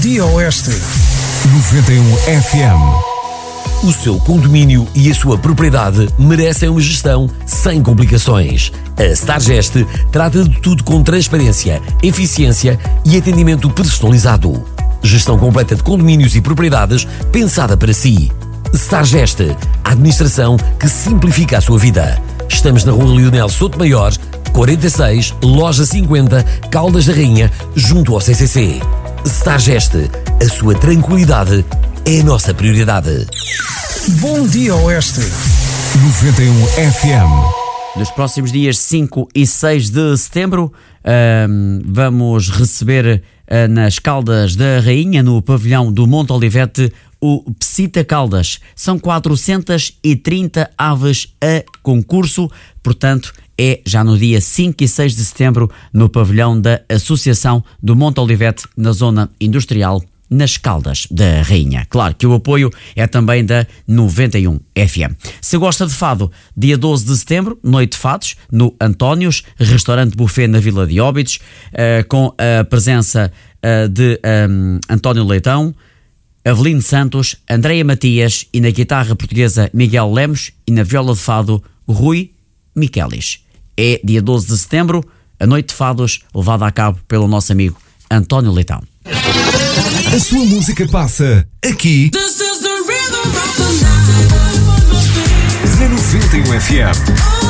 dia, Oeste. 91 FM. O seu condomínio e a sua propriedade merecem uma gestão sem complicações. A Stargest trata de tudo com transparência, eficiência e atendimento personalizado. Gestão completa de condomínios e propriedades pensada para si. Stargest, a administração que simplifica a sua vida. Estamos na Rua Leonel Sotomayor, 46, Loja 50, Caldas da Rainha, junto ao CCC. Stargest, a sua tranquilidade é a nossa prioridade. Bom dia, Oeste. 91 FM. Nos próximos dias 5 e 6 de setembro, vamos receber nas Caldas da Rainha, no pavilhão do Monte Olivete, o Psita Caldas. São 430 aves a concurso, portanto é já no dia 5 e 6 de setembro no pavilhão da Associação do Monte Olivete, na zona industrial, nas Caldas da Rainha. Claro que o apoio é também da 91 FM. Se gosta de fado, dia 12 de setembro, noite de fados, no Antónios, restaurante buffet na Vila de Óbidos, com a presença de António Leitão, Avelino Santos, Andreia Matias e na guitarra portuguesa Miguel Lemos e na viola de fado Rui Miquelis. É dia 12 de setembro, a noite de fados levada a cabo pelo nosso amigo António Leitão. A sua música passa aqui na 91 FM.